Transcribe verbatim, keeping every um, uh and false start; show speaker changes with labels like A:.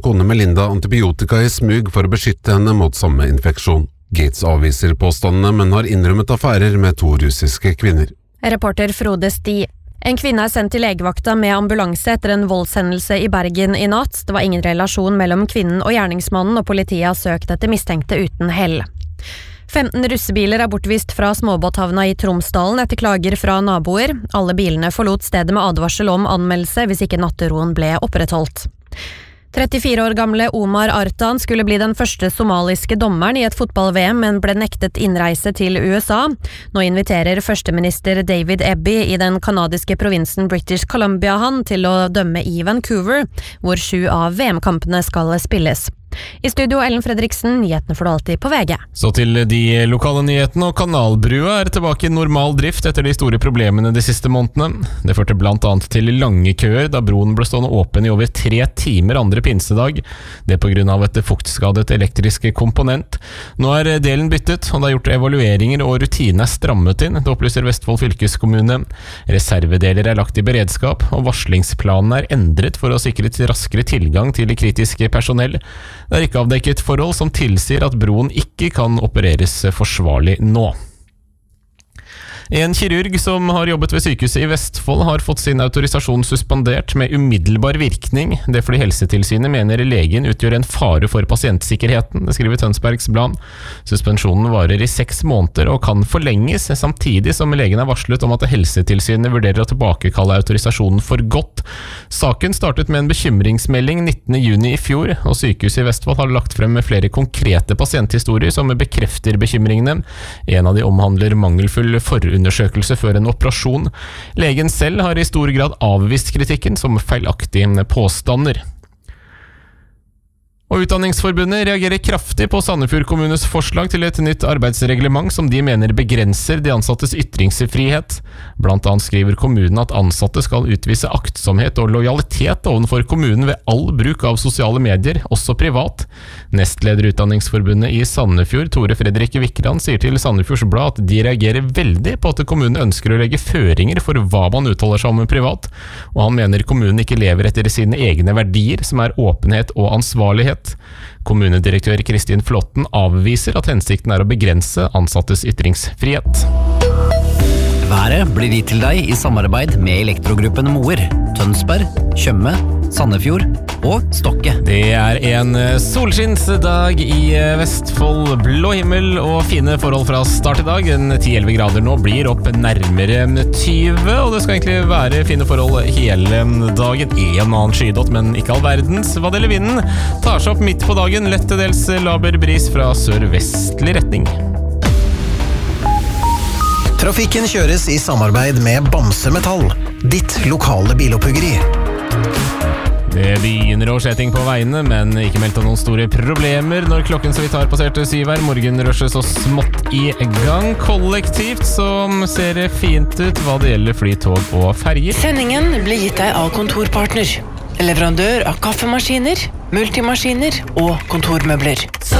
A: kone Melinda antibiotika i smug for å beskytte henne mot samme infeksjon. Gates avviser påstandene, men har innrømmet affærer med to russiske kvinner.
B: Reporter Frode Sti. En kvinne er sendt til legevakta med ambulanse etter en voldshendelse i Bergen i natt. Det var ingen relasjon mellom kvinnen og gjerningsmannen, og politiet har søkt etter mistenkte uten hell. femten russebiler er bortvist fra småbåthavna i Tromsdalen etter klager fra naboer. Alle bilene forlot stedet med advarsel om anmeldelse hvis ikke natteroen ble opprettholdt. trettifire år gamle Omar Artan skulle bli den første somaliske dommeren i et fotball-V M, men ble nektet innreise til U S A. Nå inviterer førsteminister David Eby i den kanadiske provinsen British Columbia han til å dømme i Vancouver, hvor sju av V M-kampene skal spilles. I studio Ellen Fredriksen, nyhetene får du alltid på V G.
C: Så til de lokale nyhetene, og Kanalbrua er tilbake i normal drift etter de store problemene de siste månedene. Det førte blant annet til lange køer da broen ble stående åpen i over tre timer andre pinsedag. Det på grunn av et fuktskadet elektrisk komponent. Nå er delen byttet, og det er gjort evalueringer og rutinene er strammet inn, det opplyser Vestfold fylkeskommune. Reservedeler er lagt i beredskap, og varslingsplanen er endret for å sikre raskere tilgang til kritiske personell. Det er ikke avdekket forhold som tilsier at broen ikke kan opereres forsvarlig nå. En kirurg som har jobbet ved sykehuset i Vestfold har fått sin autorisasjon suspendert med umiddelbar virkning. Det fordi Helsetilsynet mener legen utgjør en fare for pasientsikkerheten, det skriver Tønsbergs Blad. Suspensjonen varer i seks måneder og kan forlenges, samtidig som legen er varslet om at Helsetilsynet vurderer å tilbakekalle autorisasjonen for godt. Saken startet med en bekymringsmelding nittende juni i fjor, og sykehuset i Vestfold har lagt frem med flere konkrete pasienthistorier som bekrefter bekymringene. En av de omhandler mangelfull forundersøkelse før en operasjon. Legen selv har i stor grad avvist kritikken som feilaktige påstander. Og Utdanningsforbundet reagerer kraftig på Sandefjord kommunes forslag til et nytt arbeidsreglement som de mener begrenser de ansattes ytringsfrihet. Blant annet skriver kommunen at ansatte skal utvise aktsomhet og lojalitet overfor kommunen ved all bruk av sosiale medier, også privat. Nestleder Utdanningsforbundet i Sandefjord, Tore Fredrik Vikran, sier til Sandefjords Blad at de reagerer veldig på at kommunen ønsker å legge føringer for hva man uttaler seg om privat, og han mener kommunen ikke lever etter sine egne verdier, som er åpenhet og ansvarlighet. Kommunedirektør Kristin Flåtten avviser at hensikten er å begrense ansattes ytringsfrihet.
D: Været blir gitt til deg i samarbeid med Elektrogruppen Moer, Tønsberg, Tjøme, Sandefjord og Stokke.
C: Det er en solskinnsdag i Vestfold, blå himmel og fine forhold fra start i dag. En ti til elleve grader nå, blir opp nærmere tyve, og det skal egentlig være fine forhold hele dagen. En annen skydott, men ikke all verdens. Hva det gjelder vinden, tar seg opp midt på dagen, lett til dels laber bris fra sørvestlig retning.
E: Trafikken kjøres i samarbeid med Bamse Metall, ditt lokale biloppuggeri.
C: Det begynner å skje ting på veiene, men ikke meldt om noen store problemer når klokken så vidt har passert syv her. Morgenrushet så smått i gang. Kollektivt som ser fint ut hva det gjelder fly, tog og ferger.
F: Sendingen blir gitt deg av Kontorpartner, leverandør av kaffemaskiner, multimaskiner og kontormøbler.